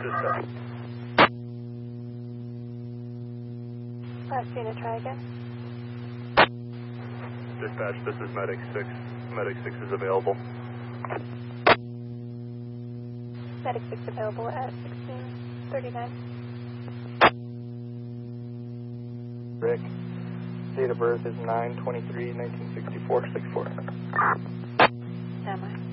dispatch. Last unit, try again. Dispatch, this is Medic 6. Medic 6 is available. Medic 6 available at 1639. Rick, date of birth is 9/23/1964, 64. Am I?